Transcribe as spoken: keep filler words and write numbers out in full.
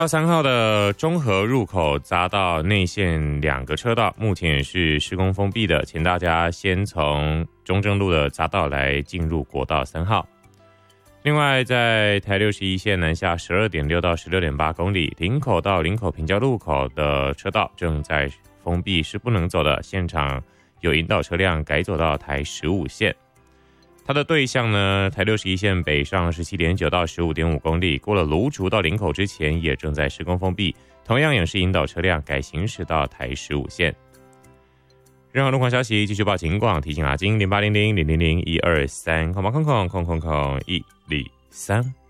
二三号的中和入口匝道内线两个车道，目前也是施工封闭的，请大家先从中正路的匝道来进入国道三号。另外，在台六十一线南下 十二点六 到 十六点八 公里，林口到林口平交路口的车道正在封闭，是不能走的，现场有引导车辆改走到台十五线。它的对向呢，台六十一线北上 十七点九 到 十五点五 公里，过了芦竹到林口之前也正在施工封闭，同样也是引导车辆改行驶到台十五线。任何路况消息继续报警广，提醒阿金零八零零零零零一二三空空空空空空一零三。